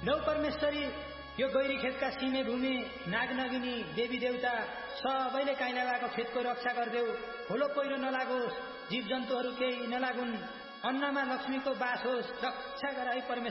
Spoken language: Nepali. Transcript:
लौ परमेश्वरी, यो गैरी खेतका सिमे भूमि, नागनगिनी, देवी देवता सबैले काइला भएको खेतको रक्षा गर्देऊ। खोलो पहिरो नलागोस्, जीव जन्तुहरू केही नलागुन्, अन्नमा लक्ष्मीको बास होस्, रक्षा गर है परमेश्वरी।